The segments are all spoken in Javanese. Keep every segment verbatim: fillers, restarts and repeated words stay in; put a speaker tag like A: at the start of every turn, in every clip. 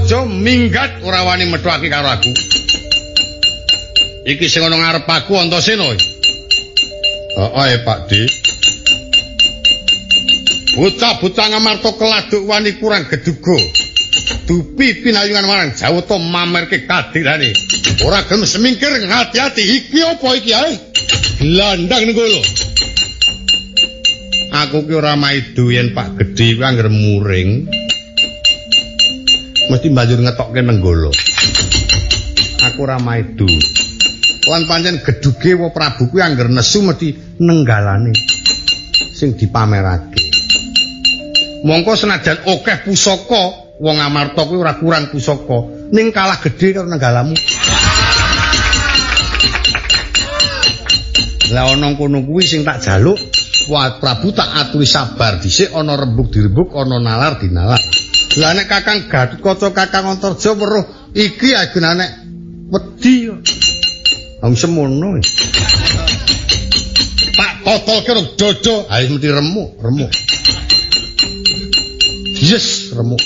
A: Antareja minggat ora wani medhokake karo aku. Iki sing ana ngarep aku Antasena. Heeh, Pak D. Bocah-bocah Ngamarta keladuk wani kurang geduga. Dupi pinayungan marang Jawata mamerke kadirane. Ora gelem semingkir ngati-ati iki apa iki ae? Glandang nenggolo. Aku ki ora maido yen Pak Gedhe kuwi anggere muring. Mesti banjur ngetokke nenggolo. Aku ora maido. Lan pancen geduge wa Prabu kuwi anggere nesu mesti nenggalane sing dipamerake. Mongko senajan akeh pusaka wong Amarta kuwi ora kurang pusaka, ning kalah gedhe karo nenggalamu. Lah ana kono kuwi sing tak jaluk, Wah Prabu tak aturi sabar dhisik ana rembug dirembug ana nalar dinalar. Lah nek Kakang Gatotkaca Kakang Antareja weruh iki agenane wedi. Wong semono. Tak totolke rung dodo, ha mesti remuk, remuk. Yes, remuk.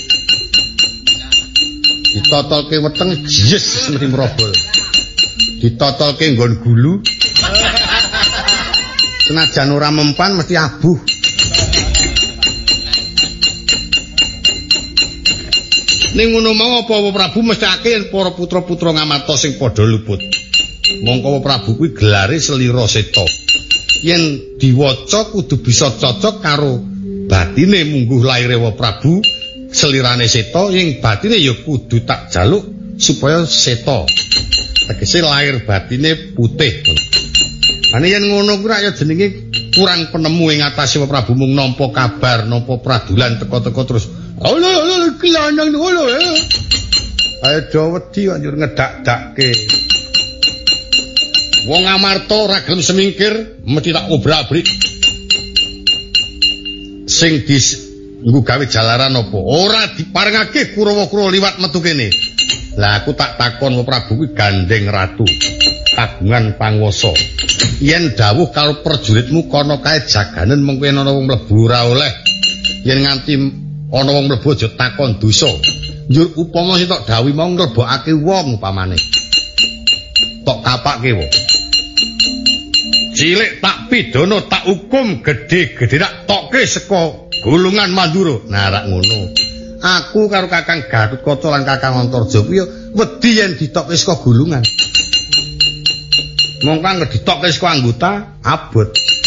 A: Ditotolke weteng, yes mesti merobol. Ditotolke nggon gulu. Senajan ora mempan mesti abuh. Ning ngono mau apa Prabu mesti akeh para putra-putra Ngamarta sing padha luput. Mongko Prabu kuwi gelare Selira Seta. Yen diwaca kudu bisa cocok karo batine mungguh laire wa Prabu selirane Seta, ing batine ya kudu tak jaluk supaya Seta. Tegese lair batine putih. Ane yen ngono kuwi ya jenenge kurang penemu ing atase wa Prabu mung nampa kabar, nampa pradulan teka-teka terus. Lho lho iki lanang ngono ya. Ayo do wedi anjur ngedak-dakke. Wong Amarta ora gelem semingkir mesti tak obrak-abrik. Sing dis nggo gawe jalaran apa? Ora diparengake Kurawa-Kurawa liwat metu kene. Lah aku tak takon wa Prabu kuwi gandeng ratu. Kagungan panguwasa. Yen dawuh karo prajuritmu kono kae jaganen mengko yen ana wong mlebu ora oleh. Yen nganti ana wong mlebu aja takon dosa. Njur upama sing tok dawuh mau nglebokake wong upamane. Tok kapake wae. Cilik tak pidana tak hukum gedhe-gedhe tak tokke saka gulungan Mandura. Nah rak ngono. Aku karo Kakang Gatotkaca lan Kakang Antareja kuwi wedi yen ditokke saka gulungan. Mongko anggere ditokke saka anggota abot.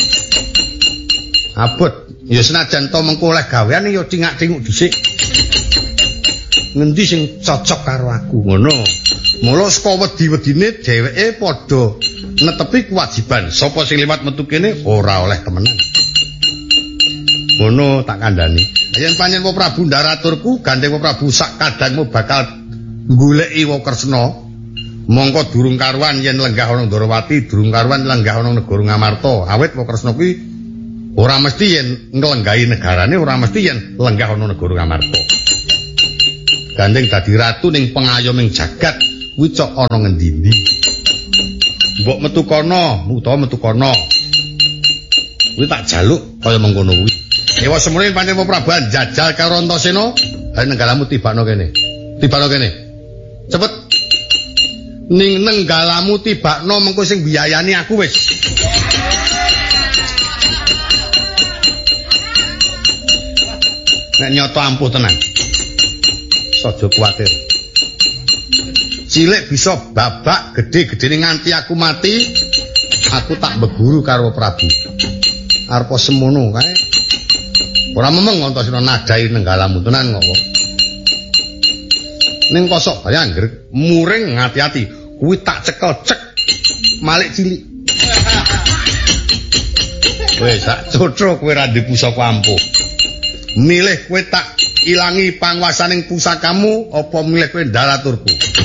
A: Abot. Ya senajan to mengko oleh gawean ya cingak-cinguk dhisik. Ngendi sing cocok karo aku ngono. Mula saka wedi-wedine dheweke padha netepi kewajiban. Sapa sing liwat metu kene ora oleh temenan. Ngono tak kandhani. Yen panjen wa Prabu ndaraturku gandeng wa Prabu sak kadangmu bakal goleki wa Kresna. Mongko durung karuan yen lenggah ana Ndarawati, durung karuan lenggah ana negara Ngamarta. Awit wa Kresna kuwi ora mesti yen nglenggahi negarane, ora mesti yen lenggah ana negara Ngamarta. Gandeng dadi ratu ning pengayoming jagat kuwi cok ana ngendi-endi. Mbok metu kono, utawa metu kono. Kuwi tak jaluk kaya mengkono kuwi. Dewa semene pancen Prabu jajal karo Antasena, ha nenggalamu tibakno kene. Tibakno kene. Cepet. Ning nenggalamu tibakno mengko sing biayani aku wis. Nek nyoto ampuh tenan. Saja kuwatir. Cilik bisa babak gedhe-gedhene nganti aku mati, aku tak beguru karo Prabu. Arepa semono kae. Ora memeng Antasena nadai nenggalamu tenan ngopo. Ning kosok bae angger muring ngati-ati, kuwi tak cekel cek malik cilik. Wis sak cotro kowe ra ndek pusaka ampuh. Milih kowe tak ilangi panguasaning pusakamu apa milih kowe ndaraturku?